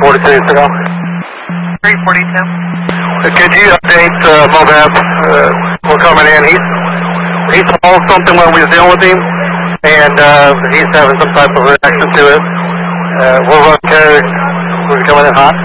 342 signal. 342. Could you update Mobab? We're coming in. He saw something when we was dealing with him, and he's having some type of reaction to it. We're running carriage. We're coming in hot.